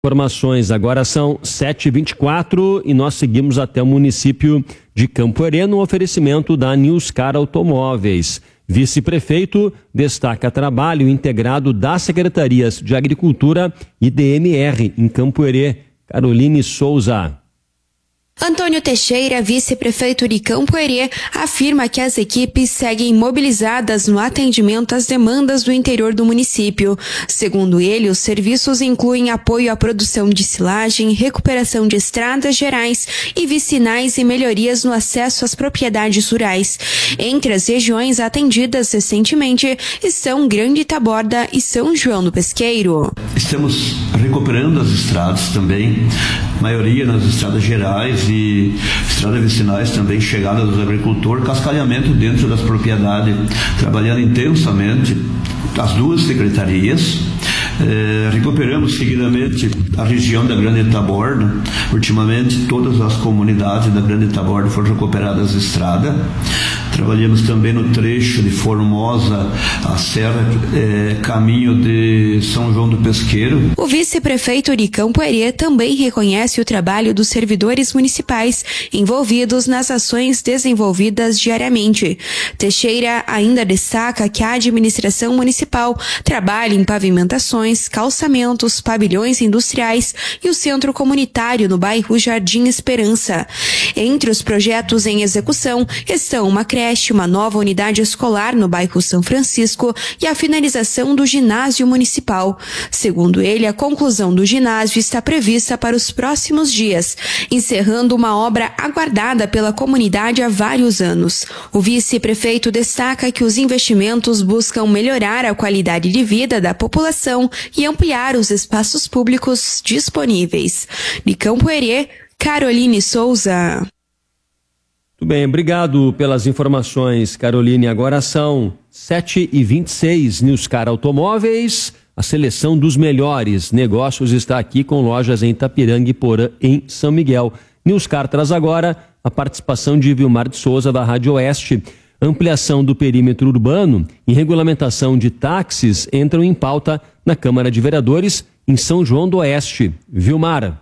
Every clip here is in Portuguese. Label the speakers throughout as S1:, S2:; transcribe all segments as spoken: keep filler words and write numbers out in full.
S1: Informações agora são sete e vinte e quatro e nós seguimos até o município de Campo Herê no oferecimento da Newscar Automóveis. Vice-prefeito destaca trabalho integrado das secretarias de Agricultura e D M R em Campo Herê. Caroline Souza.
S2: Antônio Teixeira, vice-prefeito de Campo Herê, afirma que as equipes seguem mobilizadas no atendimento às demandas do interior do município. Segundo ele, os serviços incluem apoio à produção de silagem, recuperação de estradas gerais e vicinais e melhorias no acesso às propriedades rurais. Entre as regiões atendidas recentemente estão Grande Taborda e São João do Pesqueiro.
S3: Estamos recuperando as estradas também, maioria nas estradas gerais e estradas vicinais também, chegada dos agricultores, cascalhamento dentro das propriedades, trabalhando intensamente as duas secretarias. É, recuperamos seguidamente a região da Grande Taborda. Ultimamente todas as comunidades da Grande Taborda foram recuperadas as estradas. Trabalhamos também no trecho de Formosa a Serra, é, caminho de São João do Pesqueiro.
S2: O vice-prefeito de Campo Herê também reconhece o trabalho dos servidores municipais envolvidos nas ações desenvolvidas diariamente. Teixeira ainda destaca que a administração municipal trabalha em pavimentações, calçamentos, pavilhões industriais e o centro comunitário no bairro Jardim Esperança. Entre os projetos em execução estão uma creche, uma nova unidade escolar no bairro São Francisco e a finalização do ginásio municipal. Segundo ele, a conclusão do ginásio está prevista para os próximos dias, encerrando uma obra aguardada pela comunidade há vários anos. O vice-prefeito destaca que os investimentos buscam melhorar a qualidade de vida da população e ampliar os espaços públicos disponíveis. De Campo Herê, Caroline Souza.
S1: Muito bem, obrigado pelas informações, Caroline. Agora são sete e vinte e seis, Newscar Automóveis. A seleção dos melhores negócios está aqui com lojas em Itapiranga e Porã, em São Miguel. Newscar traz agora a participação de Vilmar de Souza, da Rádio Oeste. Ampliação do perímetro urbano e regulamentação de táxis entram em pauta na Câmara de Vereadores em São João do Oeste. Vilmar.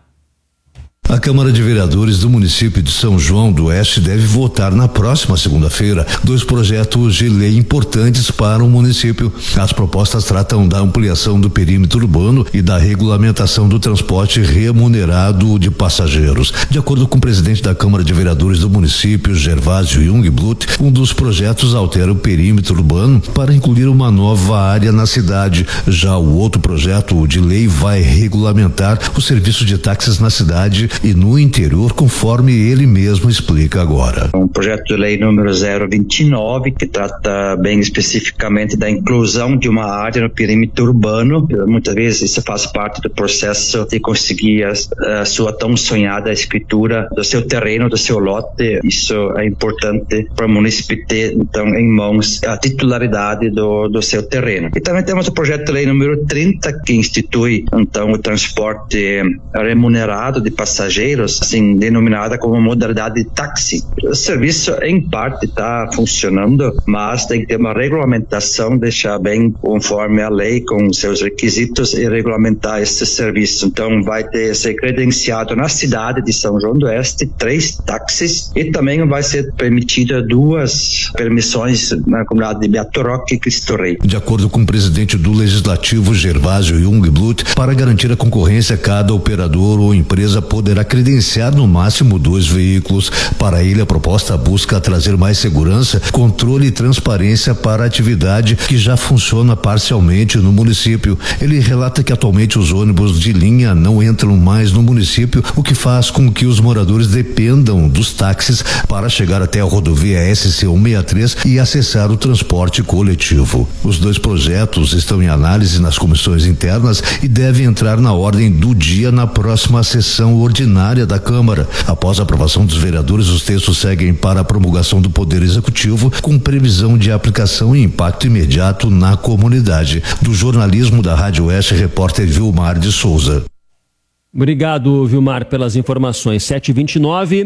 S4: A Câmara de Vereadores do município de São João do Oeste deve votar na próxima segunda-feira dois projetos de lei importantes para o município. As propostas tratam da ampliação do perímetro urbano e da regulamentação do transporte remunerado de passageiros. De acordo com o presidente da Câmara de Vereadores do município, Gervásio Jungblut, um dos projetos altera o perímetro urbano para incluir uma nova área na cidade. Já o outro projeto de lei vai regulamentar o serviço de táxis na cidade e no interior, conforme ele mesmo explica agora.
S5: Um projeto de lei número zero vinte e nove, que trata bem especificamente da inclusão de uma área no perímetro urbano. Muitas vezes isso faz parte do processo de conseguir a, a sua tão sonhada escritura do seu terreno, do seu lote. Isso é importante para o município ter, então, em mãos a titularidade do, do seu terreno. E também temos o projeto de lei número trinta, que institui, então, o transporte remunerado de passageiros, assim, denominada como modalidade de táxi. O serviço, em parte, está funcionando, mas tem que ter uma regulamentação, deixar bem conforme a lei, com seus requisitos, e regulamentar esse serviço. Então, vai ter ser credenciado na cidade de São João do Oeste três táxis, e também vai ser permitida duas permissões na comunidade de Beato Roque e Cristo Rei.
S4: De acordo com o presidente do Legislativo, Gervásio Jungblut, para garantir a concorrência, cada operador ou empresa poderá credenciar no máximo dois veículos. Para ele, a proposta busca trazer mais segurança, controle e transparência para a atividade que já funciona parcialmente no município. Ele relata que atualmente os ônibus de linha não entram mais no município, o que faz com que os moradores dependam dos táxis para chegar até a rodovia S C cento e sessenta e três e acessar o transporte coletivo. Os dois projetos estão em análise nas comissões internas e devem entrar na ordem do dia na próxima sessão ordinária da Câmara. Após a aprovação dos vereadores, os textos seguem para a promulgação do Poder Executivo, com previsão de aplicação e impacto imediato na comunidade. Do jornalismo da Rádio Oeste, repórter Vilmar de Souza.
S1: Obrigado, Vilmar, pelas informações. sete e vinte e nove.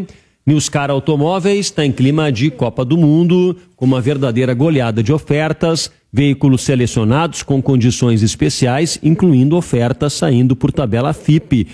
S1: Newscar Automóveis está em clima de Copa do Mundo, com uma verdadeira goleada de ofertas, veículos selecionados com condições especiais, incluindo ofertas saindo por tabela F I P.